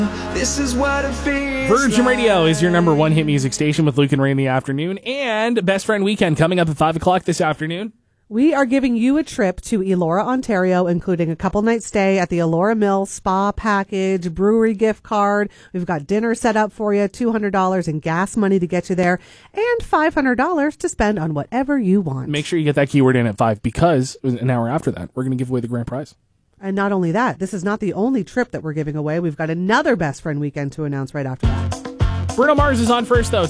This is what it feels Virgin Radio is your number one hit music station with Luke and Ray in the afternoon, and Best Friend Weekend coming up at 5 o'clock this afternoon. We are giving you a trip to Elora, Ontario, including a couple-night stay at the Elora Mill spa package, brewery gift card. We've got dinner set up for you, $200 in gas money to get you there, and $500 to spend on whatever you want. Make sure you get that keyword in at 5, because an hour after that, we're going to give away the grand prize. And not only that, this is not the only trip that we're giving away. We've got another Best Friend Weekend to announce right after that. Bruno Mars is on first, though.